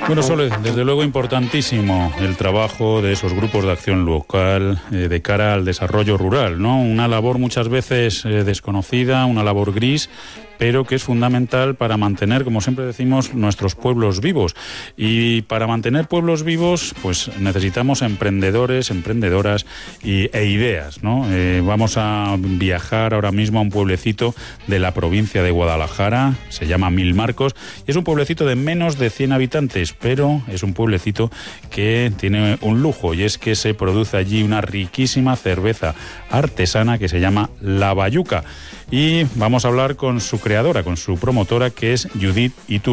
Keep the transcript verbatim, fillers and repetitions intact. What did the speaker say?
Bueno, Sole, desde luego importantísimo el trabajo de esos grupos de acción local eh, de cara al desarrollo rural, ¿no? Una labor muchas veces eh, desconocida, una labor gris, pero que es fundamental para mantener, como siempre decimos, nuestros pueblos vivos. Y para mantener pueblos vivos, pues necesitamos emprendedores, emprendedoras y, e ideas, ¿no? Eh, vamos a viajar ahora mismo a un pueblecito de la provincia de Guadalajara, se llama Mil Marcos, y es un pueblecito de menos de cien habitantes, pero es un pueblecito que tiene un lujo, y es que se produce allí una riquísima cerveza artesana que se llama La Bayuca. Y vamos a hablar con su creadora, con su promotora, que es Judith Iturbe.